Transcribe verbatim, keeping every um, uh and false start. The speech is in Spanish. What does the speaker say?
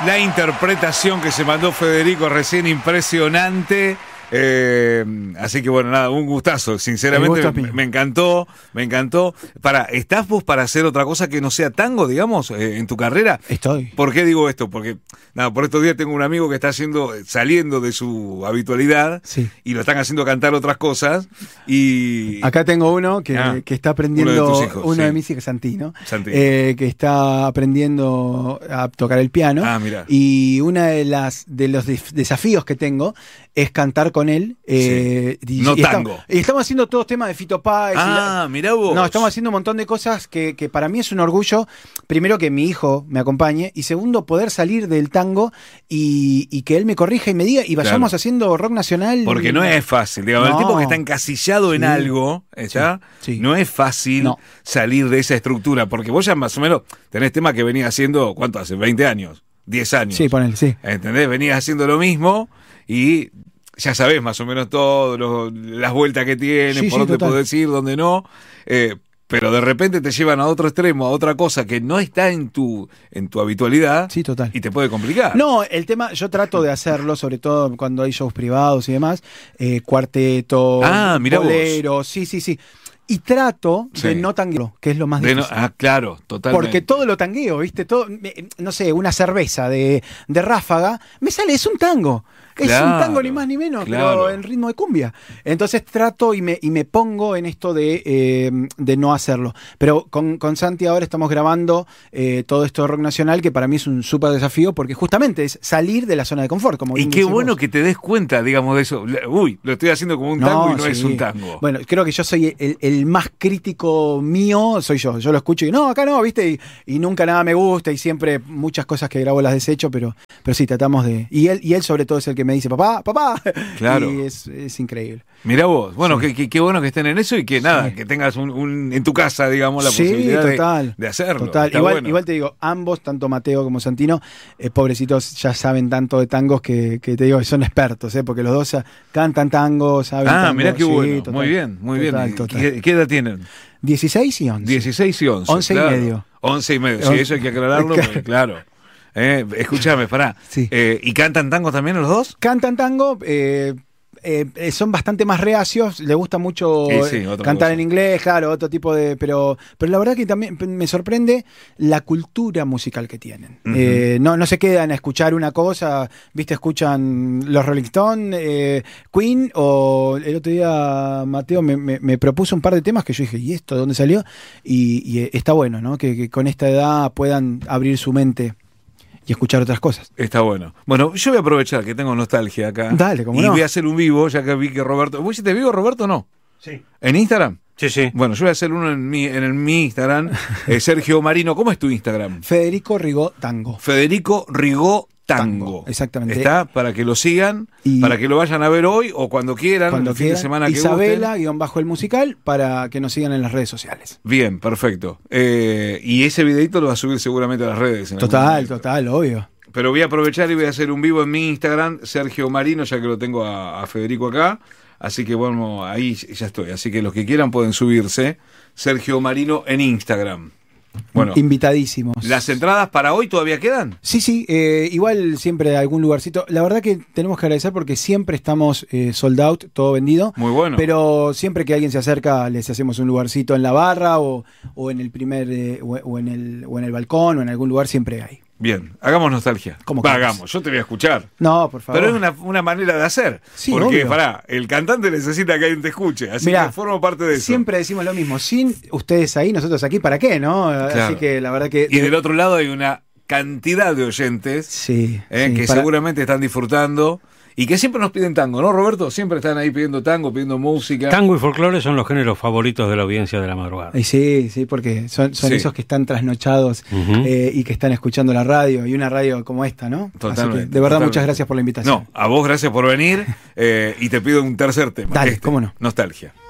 La interpretación que se mandó Federico recién, impresionante. Eh, así que bueno, nada, un gustazo, sinceramente me, me encantó, me encantó. Para, ¿estás vos para hacer otra cosa que no sea tango, digamos, eh, en tu carrera? Estoy. ¿Por qué digo esto? Porque, nada, por estos días tengo un amigo que está haciendo, saliendo de su habitualidad, sí, y lo están haciendo cantar otras cosas. Y acá tengo uno que, ah, que está aprendiendo, uno de, tus hijos, uno sí. de mis hijos, Santino, Santino. Eh, que está aprendiendo a tocar el piano. Ah, mira. Y una de las de los desafíos que tengo es cantar con él. Eh, sí. y, no y tango. Estamos, y estamos haciendo todos temas de Fito Páez. Ah, la, mirá vos. No, estamos haciendo un montón de cosas que, que para mí es un orgullo. Primero, que mi hijo me acompañe. Y segundo, poder salir del tango y, y que él me corrija y me diga. Y vayamos claro. haciendo rock nacional. Porque no es fácil. Digamos, no. El tipo que está encasillado en sí. algo, ¿ya? Sí. Sí. No es fácil no. salir de esa estructura. Porque vos ya más o menos tenés temas que venís haciendo, ¿cuánto hace? veinte años, diez años. Sí, ponele, sí. ¿Entendés? Venías haciendo lo mismo y ya sabés más o menos todo, lo, las vueltas que tiene, sí, por sí, dónde total. podés ir, dónde no. Eh, pero de repente te llevan a otro extremo, a otra cosa que no está en tu en tu habitualidad. Sí, total. Y te puede complicar. No, el tema, yo trato de hacerlo, sobre todo cuando hay shows privados y demás, eh, cuarteto, ah, bolero, sí, sí, sí. Y trato sí. de no tangueo, que es lo más difícil. No, ah, claro, totalmente. Porque todo lo tangueo, ¿viste? Todo, no sé, una cerveza de, de Ráfaga, me sale, es un tango. Claro, es un tango ni más ni menos, claro. pero en ritmo de cumbia. Entonces trato y me, y me pongo en esto de, eh, de no hacerlo. Pero con, con Santi ahora estamos grabando eh, todo esto de rock nacional, que para mí es un súper desafío, porque justamente es salir de la zona de confort. Como y qué bueno vos. que te des cuenta, digamos, de eso. Uy, lo estoy haciendo como un no, tango y no sí. es un tango. Bueno, creo que yo soy el, el más crítico mío, soy yo. Yo lo escucho y no, acá no, ¿viste? Y, y nunca nada me gusta y siempre muchas cosas que grabo las desecho, pero, pero sí, tratamos de... Y él, y él sobre todo es el que me dice, papá, papá. Claro. Y es, es increíble. Mirá vos, bueno, sí. qué, qué, qué bueno que estén en eso y que nada, sí. que tengas un, un en tu casa, digamos, la sí, posibilidad total, de, de hacerlo. Total. Igual, bueno. igual te digo, ambos, tanto Mateo como Santino, eh, pobrecitos, ya saben tanto de tangos que, que te digo, son expertos, eh, porque los dos cantan tangos, saben Ah, tango, mirá qué sí, bueno, total, muy bien, muy total, bien. Total. ¿Qué, ¿Qué edad tienen? dieciséis y once. dieciséis y once. once claro. y medio. once y medio, sí, eso hay que aclararlo, porque, claro. Eh, escúchame, pará. Sí. Eh, ¿Y cantan tango también los dos? Cantan tango, eh, eh, son bastante más reacios, les gusta mucho sí, sí, cantar cosa. en inglés, claro, otro tipo de... Pero, pero la verdad que también me sorprende la cultura musical que tienen. Uh-huh. eh, no, no se quedan a escuchar una cosa, viste, escuchan los Rolling Stones, eh, Queen, o el otro día Mateo me, me, me propuso un par de temas que yo dije, ¿y esto de dónde salió? Y, y está bueno, ¿no? Que, que con esta edad puedan abrir su mente y escuchar otras cosas. Está bueno. Bueno, yo voy a aprovechar que tengo nostalgia acá. Dale, como y no. voy a hacer un vivo, ya que vi que Roberto... ¿Vos hiciste vivo, Roberto, o no? Sí. ¿En Instagram? Sí, sí. Bueno, yo voy a hacer uno en mi, en el, mi Instagram. eh, Sergio Marino, ¿cómo es tu Instagram? Federico Rigó Tango. Federico Rigó Tango. Tango. Exactamente. Está para que lo sigan, y para que lo vayan a ver hoy o cuando quieran, cuando el fin quieran. de semana que Isabela, guión bajo el musical, para que nos sigan en las redes sociales. Bien, perfecto. Eh, y ese videito lo va a subir seguramente a las redes. Total, total, obvio. Pero voy a aprovechar y voy a hacer un vivo en mi Instagram, Sergio Marino, ya que lo tengo a, a Federico acá. Así que bueno, ahí ya estoy. Así que los que quieran pueden subirse. Sergio Marino en Instagram. Bueno, invitadísimos. ¿Las entradas para hoy todavía quedan? Sí, sí, eh, igual siempre algún lugarcito. La verdad que tenemos que agradecer porque siempre estamos eh, sold out, todo vendido. Muy bueno. Pero siempre que alguien se acerca, les hacemos un lugarcito en la barra o, o en el primer eh, o, o en el o en el balcón o en algún lugar, siempre hay. Bien, hagamos nostalgia. ¿Cómo Va, hagamos, yo te voy a escuchar. No, por favor. Pero es una, una manera de hacer. Sí, porque, obvio. pará, el cantante necesita que alguien te escuche. Así Mirá, que formo parte de eso. Siempre decimos lo mismo. Sin ustedes ahí, nosotros aquí, ¿para qué, no? Claro. Así que la verdad que... Y del otro lado hay una cantidad de oyentes sí, eh, sí, que para... seguramente están disfrutando. Y que siempre nos piden tango, ¿no, Roberto? Siempre están ahí pidiendo tango, pidiendo música. Tango y folclore son los géneros favoritos de la audiencia de la madrugada. Y sí, sí, porque son, son sí. esos que están trasnochados uh-huh. eh, y que están escuchando la radio, y una radio como esta, ¿no? Totalmente. Así que, de verdad, totalmente. Muchas gracias por la invitación. No, a vos gracias por venir eh, y te pido un tercer tema. Dale, este, cómo no. Nostalgia.